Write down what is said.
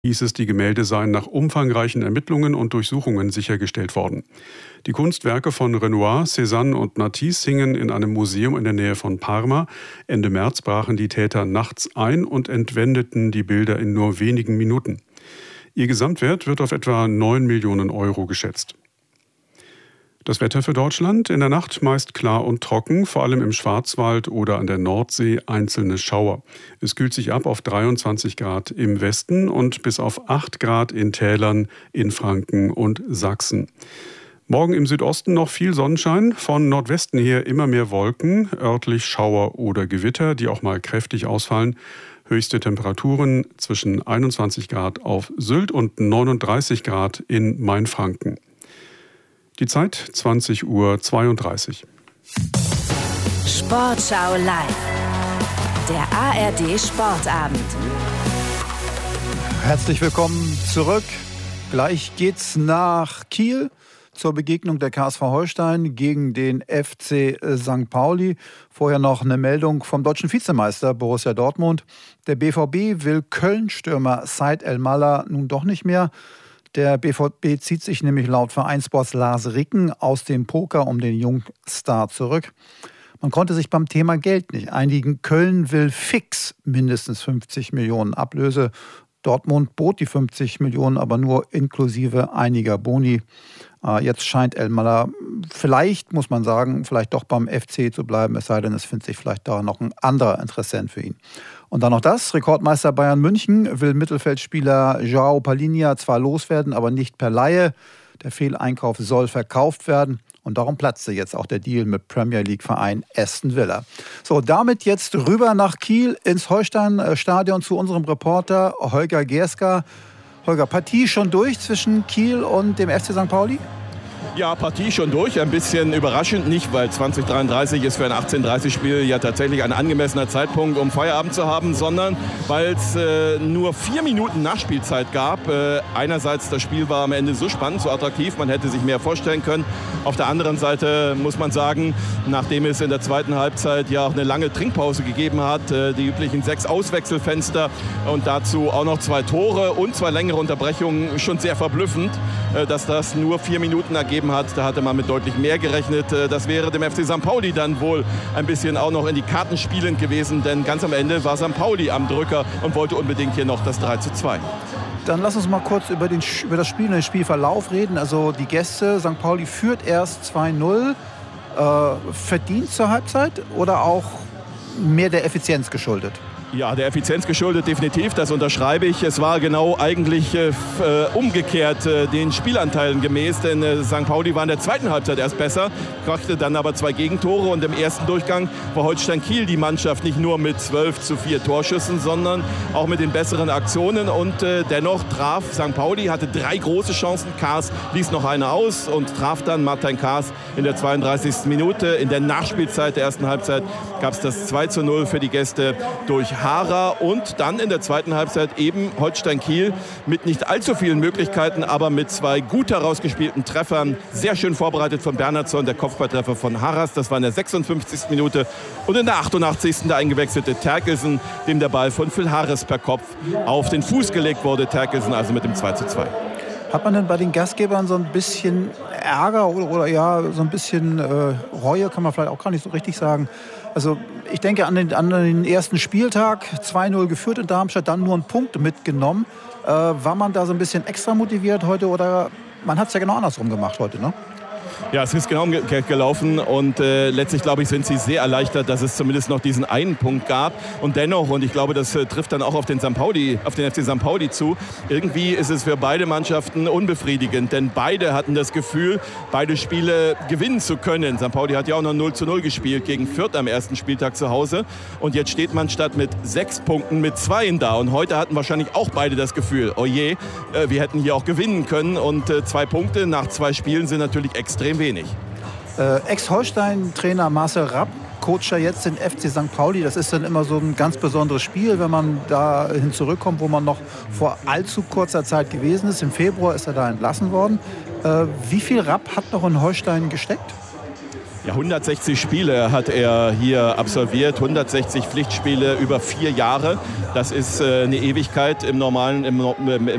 hieß es, die Gemälde seien nach umfangreichen Ermittlungen und Durchsuchungen sichergestellt worden. Die Kunstwerke von Renoir, Cézanne und Matisse hingen in einem Museum in der Nähe von Parma. Ende März brachen die Täter nachts ein und entwendeten die Bilder in nur wenigen Minuten. Ihr Gesamtwert wird auf etwa 9 Millionen Euro geschätzt. Das Wetter für Deutschland: in der Nacht meist klar und trocken, vor allem im Schwarzwald oder an der Nordsee einzelne Schauer. Es kühlt sich ab auf 23 Grad im Westen und bis auf 8 Grad in Tälern in Franken und Sachsen. Morgen im Südosten noch viel Sonnenschein, von Nordwesten her immer mehr Wolken, örtlich Schauer oder Gewitter, die auch mal kräftig ausfallen. Höchste Temperaturen zwischen 21 Grad auf Sylt und 39 Grad in Mainfranken. Die Zeit 20:32 Uhr. Sportschau live. Der ARD Sportabend. Herzlich willkommen zurück. Gleich geht's nach Kiel zur Begegnung der KSV Holstein gegen den FC St. Pauli. Vorher noch eine Meldung vom deutschen Vizemeister Borussia Dortmund. Der BVB will Köln-Stürmer Said El-Mallah nun doch nicht mehr. Der BVB zieht sich nämlich laut Vereinsboss Lars Ricken aus dem Poker um den Jungstar zurück. Man konnte sich beim Thema Geld nicht einigen. Köln will fix mindestens 50 Millionen Ablöse. Dortmund bot die 50 Millionen, aber nur inklusive einiger Boni. Jetzt scheint El-Mallah vielleicht, muss man sagen, vielleicht doch beim FC zu bleiben, es sei denn, es findet sich vielleicht da noch ein anderer Interessent für ihn. Und dann noch das: Rekordmeister Bayern München will Mittelfeldspieler João Palhinha zwar loswerden, aber nicht per Leihe. Der Fehleinkauf soll verkauft werden. Und darum platzte jetzt auch der Deal mit Premier League-Verein Aston Villa. So, damit jetzt rüber nach Kiel ins Holstein-Stadion zu unserem Reporter Holger Gerska. Holger, Partie schon durch zwischen Kiel und dem FC St. Pauli? Ja, Partie schon durch. Ein bisschen überraschend nicht, weil 20:33 ist für ein 18:30-Spiel ja tatsächlich ein angemessener Zeitpunkt, um Feierabend zu haben, sondern weil es nur 4 Minuten Nachspielzeit gab. Einerseits, das Spiel war am Ende so spannend, so attraktiv, man hätte sich mehr vorstellen können. Auf der anderen Seite muss man sagen, nachdem es in der zweiten Halbzeit ja auch eine lange Trinkpause gegeben hat, die üblichen 6 Auswechselfenster und dazu auch noch 2 Tore und 2 längere Unterbrechungen, schon sehr verblüffend, dass das nur 4 Minuten ergeben hat. Da hatte man mit deutlich mehr gerechnet. Das wäre dem FC St. Pauli dann wohl ein bisschen auch noch in die Karten spielend gewesen, denn ganz am Ende war St. Pauli am Drücker und wollte unbedingt hier noch das 3:2. Dann lass uns mal kurz über das Spiel und den Spielverlauf reden. Also die Gäste, St. Pauli führt erst 2:0. Verdient zur Halbzeit oder auch mehr der Effizienz geschuldet? Ja, der Effizienz geschuldet definitiv, das unterschreibe ich. Es war genau eigentlich umgekehrt den Spielanteilen gemäß, denn St. Pauli war in der zweiten Halbzeit erst besser, brachte dann aber 2 Gegentore und im ersten Durchgang war Holstein Kiel die Mannschaft nicht nur mit 12:4 Torschüssen, sondern auch mit den besseren Aktionen und dennoch traf St. Pauli, hatte 3 große Chancen, Kaas ließ noch eine aus und traf dann Martin Kaas in der 32. Minute. In der Nachspielzeit der ersten Halbzeit gab es das 2:0 für die Gäste durch Hara und dann in der zweiten Halbzeit eben Holstein Kiel mit nicht allzu vielen Möglichkeiten, aber mit 2 gut herausgespielten Treffern. Sehr schön vorbereitet von Bernhardsson, der Kopfballtreffer von Harras, das war in der 56. Minute. Und in der 88. der eingewechselte Terkelsen, dem der Ball von Phil Harris per Kopf auf den Fuß gelegt wurde. Terkelsen also mit dem 2:2. Hat man denn bei den Gastgebern so ein bisschen Ärger oder ja, so ein bisschen Reue, kann man vielleicht auch gar nicht so richtig sagen? Also ich denke an den ersten Spieltag, 2:0 geführt in Darmstadt, dann nur einen Punkt mitgenommen. War man da so ein bisschen extra motiviert heute oder man hat es ja genau andersrum gemacht heute, ne? Ja, es ist genau gelaufen und letztlich, glaube ich, sind sie sehr erleichtert, dass es zumindest noch diesen einen Punkt gab. Und dennoch, und ich glaube, das trifft dann auch auf den FC St. Pauli zu, irgendwie ist es für beide Mannschaften unbefriedigend, denn beide hatten das Gefühl, beide Spiele gewinnen zu können. St. Pauli hat ja auch noch 0:0 gespielt gegen Fürth am ersten Spieltag zu Hause und jetzt steht man statt mit 6 Punkten mit 2 da und heute hatten wahrscheinlich auch beide das Gefühl, oh je, wir hätten hier auch gewinnen können und 2 Punkte nach 2 Spielen sind natürlich extrem wenig. Ex-Holstein-Trainer Marcel Rapp coacht ja jetzt den FC St. Pauli. Das ist dann immer so ein ganz besonderes Spiel, wenn man dahin zurückkommt, wo man noch vor allzu kurzer Zeit gewesen ist. Im Februar ist er da entlassen worden. Wie viel Rapp hat noch in Holstein gesteckt? Ja, 160 Spiele hat er hier absolviert, 160 Pflichtspiele über 4 Jahre. Das ist eine Ewigkeit im